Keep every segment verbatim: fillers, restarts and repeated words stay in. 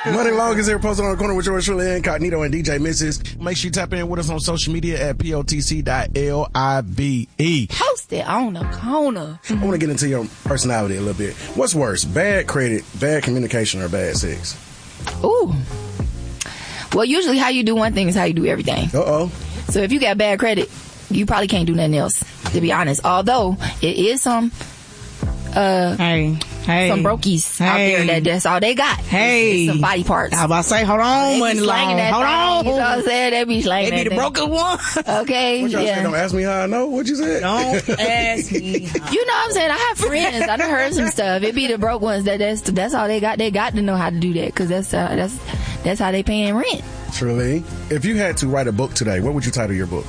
Money Long is here, posted on the corner with yours truly, Incognito and D J Missus. Make sure you tap in with us on social media at P O T C dot L I V E. Post it on the corner. I want to get into your personality a little bit. What's worse, bad credit, bad communication, or bad sex? Ooh. Well, usually how you do one thing is how you do everything. Uh-oh. So if you got bad credit, you probably can't do nothing else, to be honest. Although, it is some... Uh, hey, hey, some brokies hey. out there that that's all they got. Hey, some body parts. I was about to say, hold on, Money Long, hold on. You know what I'm saying? They be slanging They be the broken one. Okay, what y'all yeah. say? Don't ask me how I know. What you said? Don't ask me. How. You know what I'm saying? I have friends. I done heard some stuff. It be the broke ones that that's that's all they got. They got to know how to do that because that's uh, that's that's how they paying rent. Truly. If you had to write a book today, what would you title your book?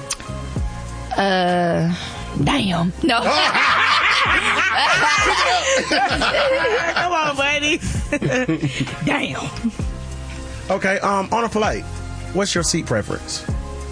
Uh, damn. No. Come on, buddy. Damn. Okay, um, on a flight, what's your seat preference?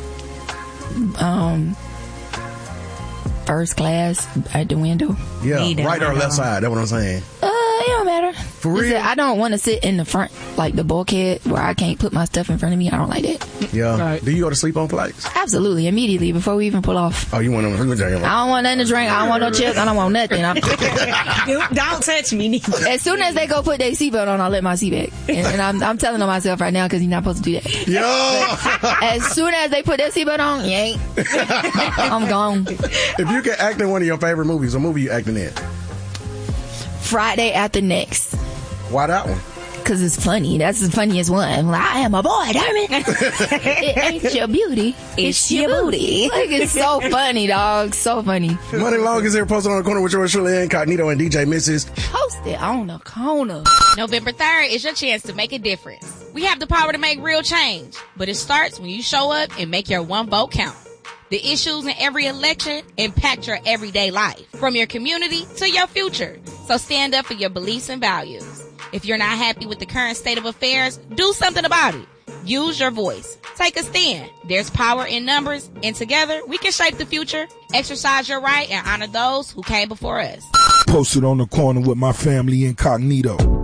Um, first class at the window. Yeah, right or left side, that's what I'm saying. Uh, it don't matter. For real? I don't want to sit in the front, like the bulkhead, where I can't put my stuff in front of me. I don't like that. Yeah. Right. Do you go to sleep on flights? Absolutely, immediately, before we even pull off. Oh, you want to... I don't want nothing to drink. I don't want no chips. I don't want nothing. I'm, don't, don't touch me neither. As soon as they go put their seatbelt on, I'll let my seat back. And, and I'm, I'm telling on myself right now because you're not supposed to do that. Yo! As soon as they put their seatbelt on, you ain't. I'm gone. If you could act in one of your favorite movies, what movie you acting in? Friday After Next. Why that one? Because it's funny. That's the funniest one. I'm like, I am a boy, damn it. It ain't your beauty. It's your booty. Like, it's so funny, dog. So funny. Money Long is here, posted on the corner with yours truly, Incognito and D J Missus. Post it on the corner. November third is your chance to make a difference. We have the power to make real change, but it starts when you show up and make your one vote count. The issues in every election impact your everyday life, from your community to your future. So stand up for your beliefs and values. If you're not happy with the current state of affairs, do something about it. Use your voice. Take a stand. There's power in numbers, and together we can shape the future. Exercise your right and honor those who came before us. Posted on the corner with my family, Incognito.